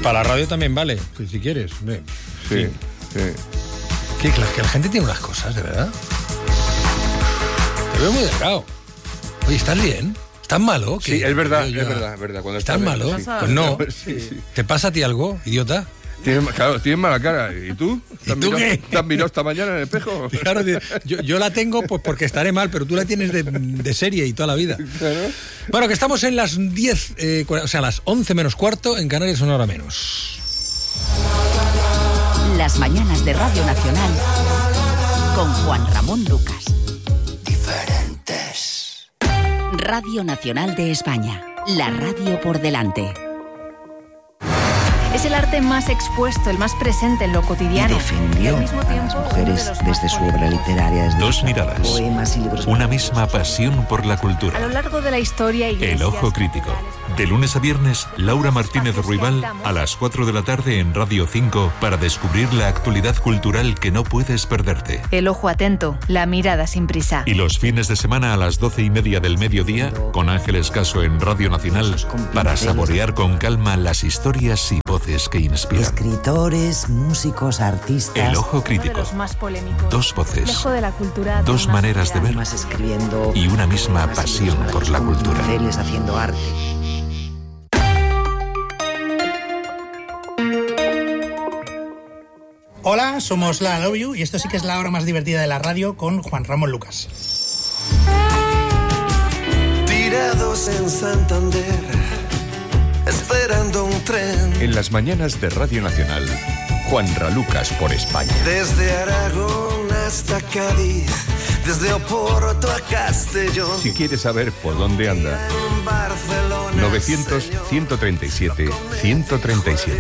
para la radio también vale, si quieres. Sí. Que la gente tiene unas cosas, de verdad. Te veo muy delgado. Oye, ¿estás bien? ¿Estás malo? Sí, es verdad. Cuando ¿Estás malo? Sí. Pues no. Sí. ¿Te pasa a ti algo, idiota? Tienes mala cara. ¿Y tú? ¿Y tú qué? ¿Te has mirado esta mañana en el espejo? Claro, yo la tengo pues porque estaré mal, pero tú la tienes de serie y toda la vida. Claro. Bueno, que estamos en las 10, o sea, las 11 menos cuarto, en Canarias una hora menos. Las mañanas de Radio Nacional con Juan Ramón Lucas. Diferentes. Radio Nacional de España. La radio por delante. Es el arte más expuesto, el más presente en lo cotidiano. Y defendió al mismo a tiempo, las uno mujeres de los desde más su obra literaria. Desde Dos sus miradas, poemas y libros. una misma pasión por la cultura. A lo largo de la historia, iglesias, El Ojo Crítico. De lunes a viernes, Laura Martínez Ruibal a las 4 de la tarde en Radio 5 para descubrir la actualidad cultural que no puedes perderte. El ojo atento, la mirada sin prisa. Y los fines de semana a las 12:30 del mediodía, con Ángeles Caso en Radio Nacional, para saborear con calma las historias y voces que inspiran. Escritores, músicos, artistas. El Ojo Uno de Crítico. los más polémicos. Dos voces, Dejo de la cultura dos más maneras de ver Más escribiendo. y una misma más pasión libros por la con cultura. pinceles, haciendo arte. Hola, somos La Love You y esto sí que es la hora más divertida de la radio con Juan Ramón Lucas. Tirados en Santander, esperando un tren. En las mañanas de Radio Nacional, Juan Ralucas por España. Desde Aragón hasta Cádiz, desde Oporto a Castellón. Si quieres saber por dónde anda, En Barcelona, 900-137-137.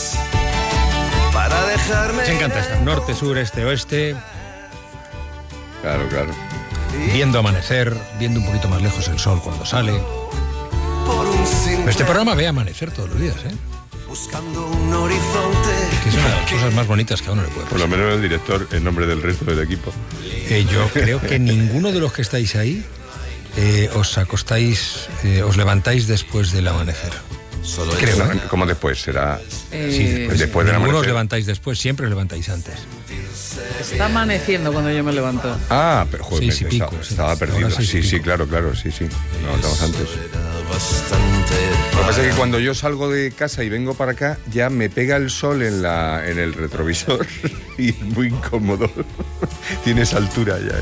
para dejarme. Nos encanta estar norte, sur, este, oeste, Claro. viendo amanecer, viendo un poquito más lejos el sol cuando sale. Por un Pero este programa ve amanecer todos los días, ¿eh? buscando un horizonte. Que es una de las cosas más bonitas que a uno le puede Por lo pasar. menos el director, en nombre del resto del equipo. Yo creo que ninguno de los que estáis ahí os acostáis, os levantáis después del amanecer. Creo, ¿eh? ¿Cómo después? Será Sí, después del ninguno os amanecer. levantáis después, siempre os levantáis antes. Está amaneciendo cuando yo me levanto. Ah, pero joder, 6 y pico, estaba sí. perdido. Ahora 6 y Sí, pico. claro, sí. No, estamos antes. Lo que pasa es que cuando yo salgo de casa y vengo para acá, ya me pega el sol en el retrovisor y es muy incómodo. Tienes altura ya.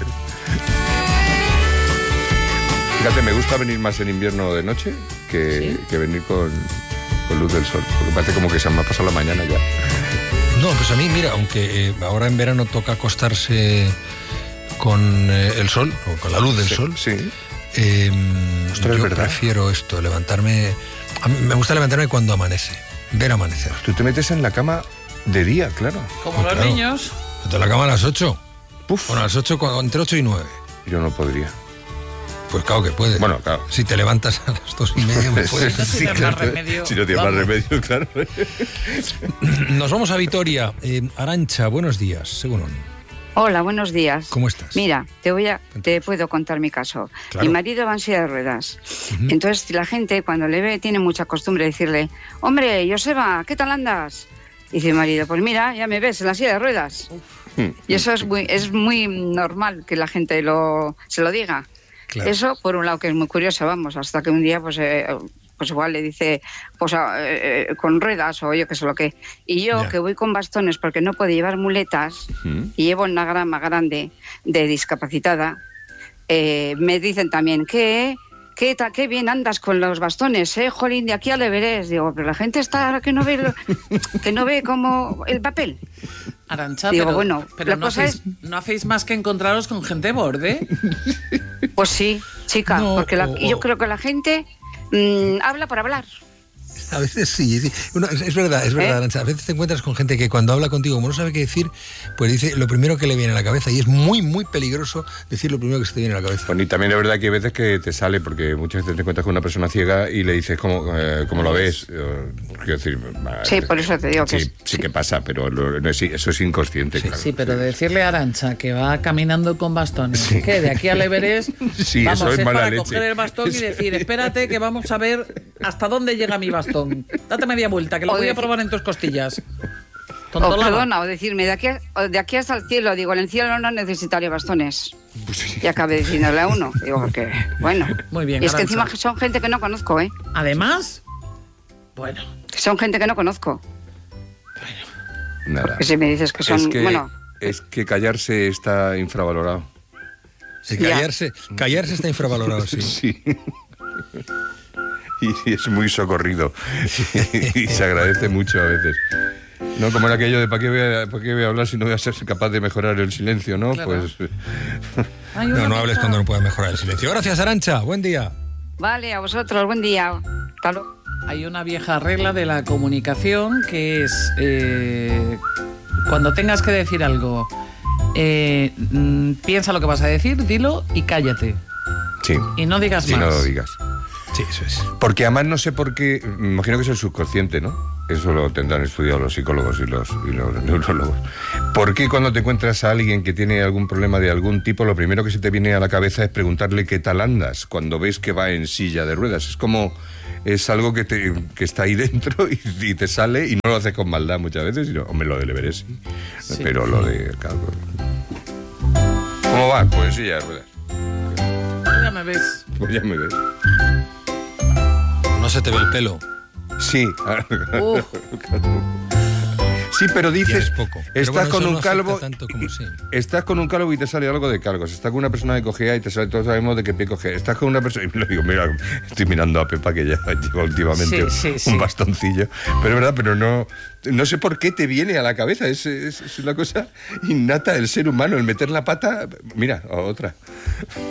Fíjate, me gusta venir más en invierno de noche que venir con luz del sol, porque parece como que se me ha pasado la mañana ya. No, pues a mí, mira, aunque ahora en verano toca acostarse con el sol, o con la luz del sol, Sí. yo ¿verdad? prefiero esto, levantarme. A mí me gusta levantarme cuando amanece, ver amanecer. Tú te metes en la cama de día, claro. Como los Claro. niños. Meto la cama a las 8. Puf. Bueno, a las 8, entre 8 y 9. Yo no podría. Pues claro que puedes. Bueno, claro. Si te levantas a las 2:30, pues puedes. No tienes más remedio. Si no tienes más Vamos. remedio, claro. Nos vamos a Vitoria. Arantxa, buenos días, según. Hola, buenos días. ¿Cómo estás? Mira, te puedo contar mi caso. Claro. Mi marido va en silla de ruedas. Ujú. Entonces la gente cuando le ve tiene mucha costumbre de decirle, hombre, Joseba, ¿qué tal andas? Y dice mi marido, pues mira, ya me ves en la silla de ruedas. Y eso es muy normal que la gente se lo diga. Claro. Eso, por un lado, que es muy curioso, vamos, hasta que un día, pues igual le dice, pues con ruedas o yo qué sé lo que. Y yo, Ya. que voy con bastones porque no puedo llevar muletas y llevo una grama grande de discapacitada, me dicen también que... Qué bien andas con los bastones, jolín, de aquí al Everest. Digo, pero la gente está que no ve como el papel. Arantxa, Digo, pero, bueno, pero la no, cosa no hacéis más que encontraros con gente borde. Pues sí, chica, No, porque yo creo que la gente habla por hablar. A veces sí. Es verdad, Arantxa. A veces te encuentras con gente que cuando habla contigo, como no sabe qué decir, pues dice lo primero que le viene a la cabeza. Y es muy, muy peligroso decir lo primero que se te viene a la cabeza. Bueno, y también es verdad que hay veces que te sale, porque muchas veces te encuentras con una persona ciega y le dices cómo lo ves. Quiero decir, Sí, por eso te digo que sí que pasa, pero eso es inconsciente, claro. Sí, pero decirle a Arantxa que va caminando con bastones, que de aquí al Everest, Sí, vamos, eso es mala para leche. coger el bastón y decir, espérate que vamos a ver ¿Hasta dónde llega mi bastón? Date media vuelta, que lo voy a probar en tus costillas. O perdona, o decirme, de aquí hasta el cielo, digo, en el cielo no necesitaría bastones. Y acabé diciéndole a uno, digo, porque, bueno. Muy bien, y es que Arantxa. encima son gente que no conozco, ¿eh? Además, bueno. Son gente que no conozco. Nada. Porque si me dices que son, bueno... Es que callarse está infravalorado. Sí, callarse está infravalorado, sí. Sí. Y es muy socorrido. Y se agradece mucho a veces. No, como era aquello de ¿para qué voy a hablar si no voy a ser capaz de mejorar el silencio, ¿no? Claro. Pues... No hables cuando no puedes mejorar el silencio. Gracias, Arantxa. Buen día. Vale, a vosotros, buen día. Hasta luego. Hay una vieja regla de la comunicación que es cuando tengas que decir algo, piensa lo que vas a decir, dilo y cállate. Sí. Y no digas más. Sí, no lo digas. Sí, eso es. Porque además no sé por qué, me imagino que es el subconsciente, ¿no? Eso lo tendrán estudiado los psicólogos y los neurólogos. ¿Por qué cuando te encuentras a alguien que tiene algún problema de algún tipo, lo primero que se te viene a la cabeza es preguntarle qué tal andas cuando ves que va en silla de ruedas? Es como... Es algo que está ahí dentro y te sale y no lo haces con maldad muchas veces. Sino, hombre, lo del Everest sí. Pero lo de... ¿Cómo va? Pues silla de ruedas. Ya me ves. Pues ya me ves. No se te ve el pelo. Sí. Sí, pero dices, es poco. Estás con un calvo, tanto como sí. Estás con un calvo y te sale algo de calvos. Estás con una persona de cojea y te sale, todos sabemos de qué pie cojea. Estás con una persona, y me lo digo, mira, estoy mirando a Pepa que ya lleva últimamente un bastoncillo. Pero es verdad, pero no sé por qué te viene a la cabeza. Es una cosa innata del ser humano, el meter la pata, mira, a otra.